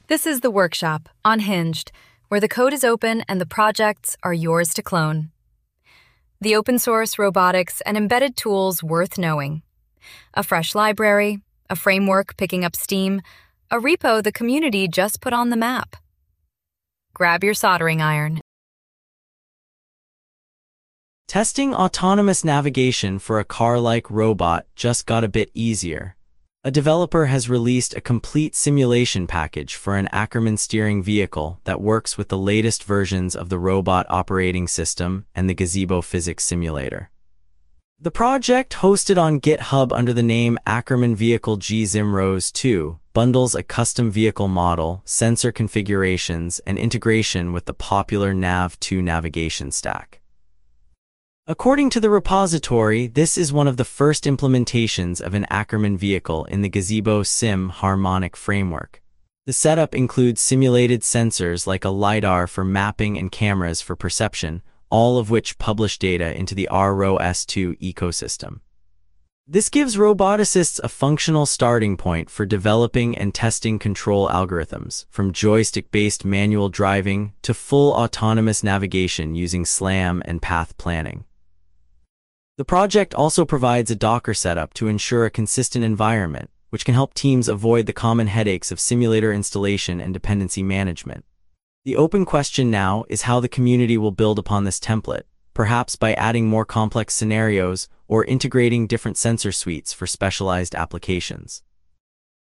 This is the workshop, Unhinged, where the code is open and the projects are yours to clone. The open source robotics and embedded tools worth knowing. A fresh library, a framework picking up steam, a repo the community just put on the map. Grab your soldering iron. Testing autonomous navigation for a car-like robot just got a bit easier. A developer has released a complete simulation package for an Ackerman steering vehicle that works with the latest versions of the robot operating system and the Gazebo physics simulator. The project, hosted on GitHub under the name Ackerman Vehicle GZIMROS 2, bundles a custom vehicle model, sensor configurations, and integration with the popular Nav2 navigation stack. According to the repository, this is one of the first implementations of an Ackerman vehicle in the Gazebo Sim harmonic framework. The setup includes simulated sensors like a LiDAR for mapping and cameras for perception, all of which publish data into the ROS2 ecosystem. This gives roboticists a functional starting point for developing and testing control algorithms, from joystick-based manual driving to full autonomous navigation using SLAM and path planning. The project also provides a Docker setup to ensure a consistent environment, which can help teams avoid the common headaches of simulator installation and dependency management. The open question now is how the community will build upon this template, perhaps by adding more complex scenarios or integrating different sensor suites for specialized applications.